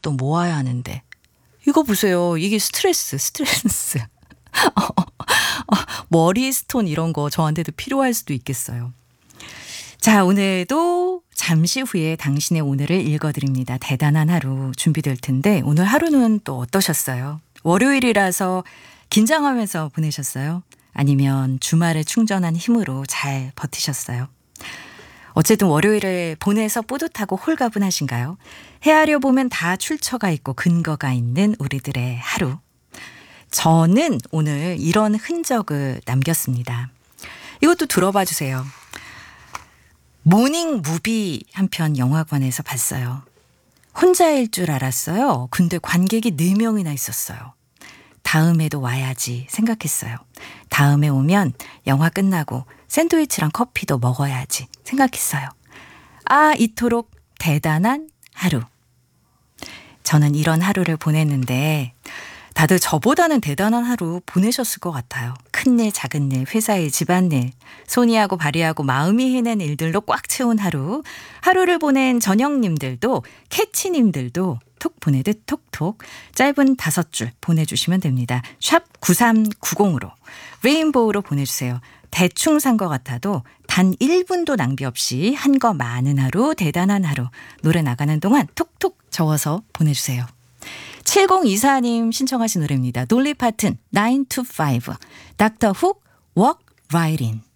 또 모아야 하는데. 이거 보세요. 이게 스트레스. 머리 스톤 이런 거 저한테도 필요할 수도 있겠어요. 자, 오늘도 잠시 후에 당신의 오늘을 읽어드립니다. 대단한 하루 준비될 텐데 오늘 하루는 또 어떠셨어요? 월요일이라서 긴장하면서 보내셨어요? 아니면 주말에 충전한 힘으로 잘 버티셨어요? 어쨌든 월요일을 보내서 뿌듯하고 홀가분하신가요? 헤아려 보면 다 출처가 있고 근거가 있는 우리들의 하루. 저는 오늘 이런 흔적을 남겼습니다. 이것도 들어봐 주세요. 모닝 무비 한 편 영화관에서 봤어요. 혼자일 줄 알았어요. 근데 관객이 4명이나 있었어요. 다음에도 와야지 생각했어요. 다음에 오면 영화 끝나고 샌드위치랑 커피도 먹어야지 생각했어요. 아, 이토록 대단한 하루. 저는 이런 하루를 보냈는데 다들 저보다는 대단한 하루 보내셨을 것 같아요. 큰일, 작은일, 회사일, 집안일, 손이하고 발이하고 마음이 해낸 일들로 꽉 채운 하루. 하루를 보낸 전영님들도 캐치님들도 톡 보내듯 톡톡 짧은 5줄 보내주시면 됩니다. 샵 9390으로 레인보우로 보내주세요. 대충 산 것 같아도 단 1분도 낭비 없이 한 거 많은 하루, 대단한 하루. 노래 나가는 동안 톡톡 적어서 보내주세요. 7024님 신청하신 노래입니다. 돌리 파튼 9 to 5 닥터 훅 Walk Right In.